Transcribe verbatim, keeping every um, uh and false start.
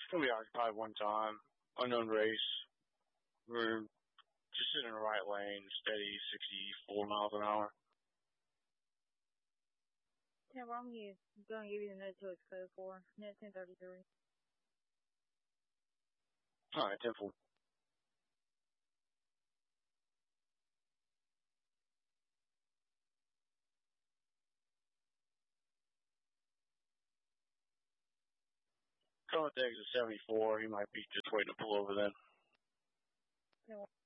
It's gonna be occupied one time. Unknown race. We're just in the right lane, steady sixty-four miles an hour. Yeah, Romeo is going to give you the net to its code for. Net ten thirty-three. Alright, ten four. Contact is seventy-four. He might be just waiting to pull over then. Yeah.